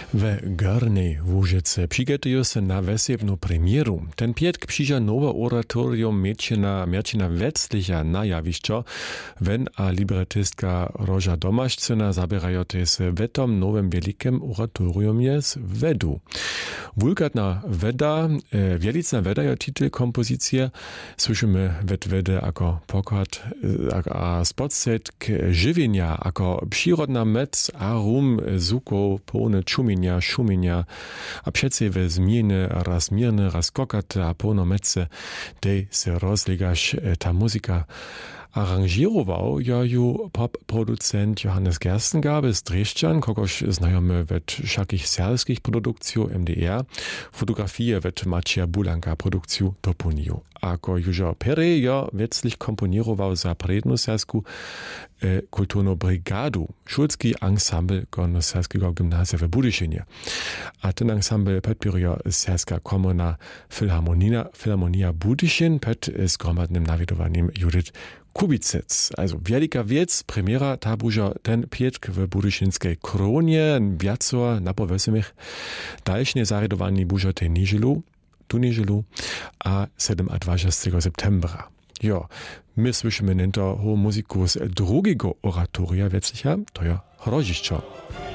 We Gornej Łużyce przygotują się na wesebną premieru. Ten pietk przyjdzie nowe oratorium Miercina Wetzlicha na jawiszczo. Wen a libretystka Roża Domaszczyna zabierają też wetom nowym wielkim oratorium jest Wedu. Wulgatna Weda, Wielicna Weda je titel kompozycja. Słyszymy Wede jako pokład a spotsetk żywienia, jako przyrodna mec a rum zuko pełne szumienia, a przece we zmienne, raz mirne, raz kokate, a pełno mece, dej se rozlegasz ta muzyka. Aranżirował ja ju pop-producent Johannes Gerstengabe z Dreszczan, kogoś znajomy wet wszakich serbskich produkcji MDR, fotografie wet Macia Bulanka produkcji Toponiu. Ako Južo Pere ja wetzlich komponirował za prednu sersku kulturną brigadu, szulski ensemble Gornoserskiego Gimnazja w Budyszynie. A ten ensemble podpieruje serska komuna Filharmonia Budyszyn pod zgromadnym nawiadowaniem Judith Kubicec. Also wielika wiec, premiera tabuża ten pietk w budyszynskiej kronie, wiacor napowesemich, dalsznie zaredowani buża tej niedzielu, a 7 a 20 septembra. Jo, my słyszymy nento ho muzyku z drugiego oratoria Wetzlicha, to ja Choroziszczo.